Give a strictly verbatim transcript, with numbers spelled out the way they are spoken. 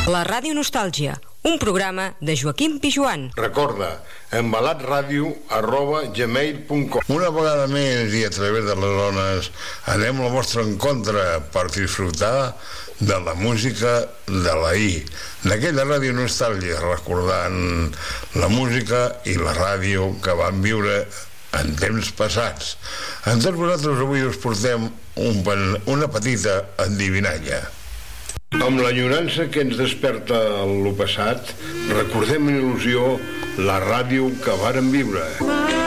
La Ràdio Nostàlgia, un programa de Joaquim Pijuan. Recorda, embalatradio arroba gmail punt com. Una vegada més i a través de les ones anem al vostre encontre per disfrutar de la música de l'ahir, d'aquella Ràdio Nostàlgia, recordant la música i la ràdio que vam viure en temps passats. En tots vosaltres avui us portem un, una petita endivinalla. Amb l'enyorança que ens desperta lo passat, recordem amb il·lusió la ràdio que vàrem viure.